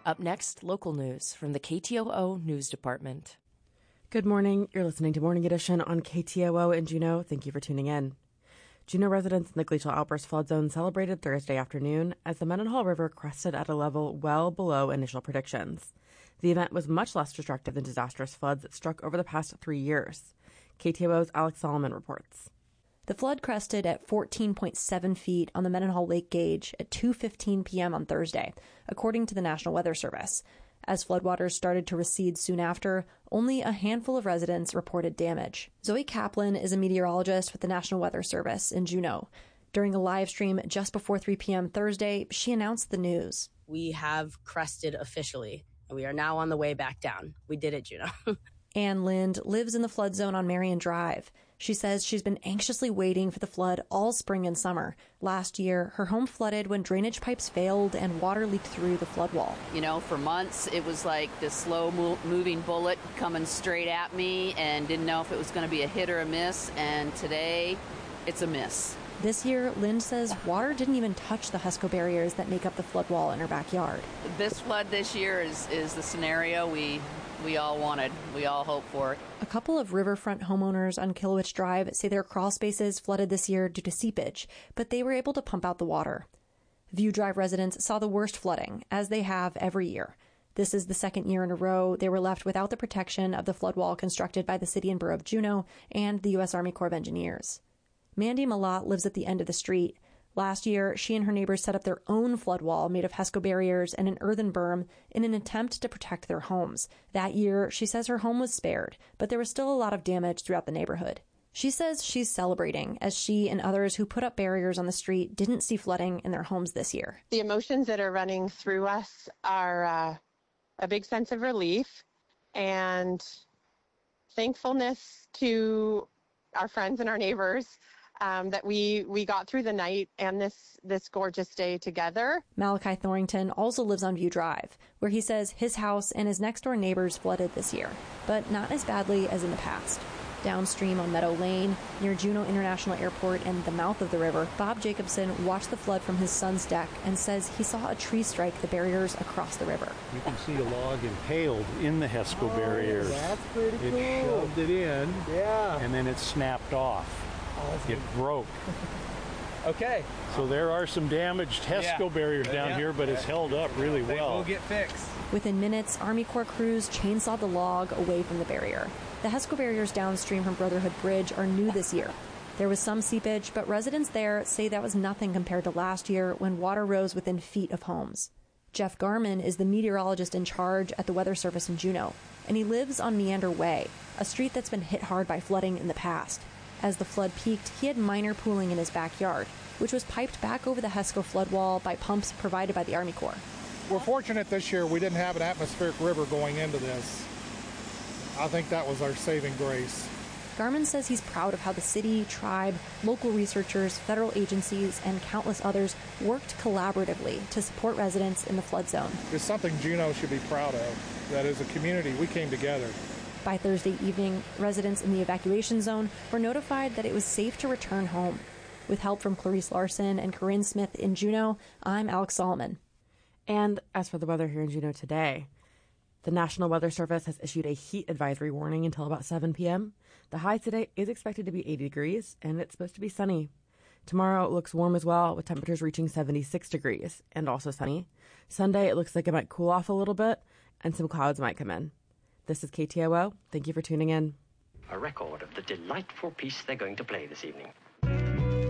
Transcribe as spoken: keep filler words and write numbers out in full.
Up next, local news from the K T O O News Department. Good morning. You're listening to Morning Edition on K T O O in Juneau. Thank you for tuning in. Juneau residents in the Glacial Outburst flood zone celebrated Thursday afternoon as the Mendenhall River crested at a level well below initial predictions. The event was much less destructive than disastrous floods that struck over the past three years. K T O O's Alex Solomon reports. The flood crested at fourteen point seven feet on the Mendenhall Lake Gauge at two fifteen p.m. on Thursday, according to the National Weather Service. As floodwaters started to recede soon after, only a handful of residents reported damage. Zoe Kaplan is a meteorologist with the National Weather Service in Juneau. During a live stream just before three p.m. Thursday, she announced the news. We have crested officially, and we are now on the way back down. We did it, Juneau. Ann Lind lives in the flood zone on Marion Drive. She says she's been anxiously waiting for the flood all spring and summer. Last year, her home flooded when drainage pipes failed and water leaked through the flood wall. You know, for months, it was like this slow-moving bullet coming straight at me and didn't know if it was going to be a hit or a miss. And today, it's a miss. This year, Lind says water didn't even touch the HESCO barriers that make up the flood wall in her backyard. This flood this year is, is the scenario we we all wanted, we all hoped for. A couple of riverfront homeowners on Killowitz Drive say their crawl spaces flooded this year due to seepage, but they were able to pump out the water. View Drive residents saw the worst flooding, as they have every year. This is the second year in a row they were left without the protection of the flood wall constructed by the City and Borough of Juneau and the U S Army Corps of Engineers. Mandy Malat lives at the end of the street. Last year, she and her neighbors set up their own flood wall made of HESCO barriers and an earthen berm in an attempt to protect their homes. That year, she says her home was spared, but there was still a lot of damage throughout the neighborhood. She says she's celebrating as she and others who put up barriers on the street didn't see flooding in their homes this year. The emotions that are running through us are uh, a big sense of relief and thankfulness to our friends and our neighbors Um, that we, we got through the night and this, this gorgeous day together. Malachi Thorington also lives on View Drive, where he says his house and his next-door neighbors flooded this year, but not as badly as in the past. Downstream on Meadow Lane, near Juneau International Airport and the mouth of the river, Bob Jacobson watched the flood from his son's deck and says he saw a tree strike the barriers across the river. You can see a log impaled in the HESCO oh, barriers. That's pretty cool. It shoved it in, yeah, and then it snapped off. It broke. Okay. So there are some damaged HESCO yeah. barriers down yeah. here, but it's held up really they well. They will get fixed. Within minutes, Army Corps crews chainsawed the log away from the barrier. The HESCO barriers downstream from Brotherhood Bridge are new this year. There was some seepage, but residents there say that was nothing compared to last year when water rose within feet of homes. Jeff Garman is the meteorologist in charge at the Weather Service in Juneau, and he lives on Meander Way, a street that's been hit hard by flooding in the past. As the flood peaked, he had minor pooling in his backyard, which was piped back over the HESCO flood wall by pumps provided by the Army Corps. We're fortunate this year we didn't have an atmospheric river going into this. I think that was our saving grace. Garman says he's proud of how the city, tribe, local researchers, federal agencies, and countless others worked collaboratively to support residents in the flood zone. It's something Juneau should be proud of, that as a community we came together. By Thursday evening, residents in the evacuation zone were notified that it was safe to return home. With help from Clarice Larson and Corinne Smith in Juneau, I'm Alex Solomon. And as for the weather here in Juneau today, the National Weather Service has issued a heat advisory warning until about seven p.m. The high today is expected to be eighty degrees, and it's supposed to be sunny. Tomorrow it looks warm as well, with temperatures reaching seventy-six degrees, and also sunny. Sunday it looks like it might cool off a little bit, and some clouds might come in. This is K T O O. Thank you for tuning in. A record of the delightful piece they're going to play this evening.